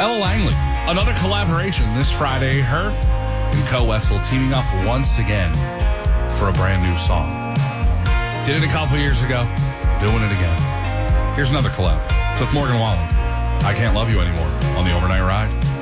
Ella Langley, another collaboration this Friday. Her and Co Wessel teaming up once again for a brand new song. Did it a couple years ago, doing it again. Here's another collab. It's with Morgan Wallen. I Can't Love You Anymore on the Overnight Ride.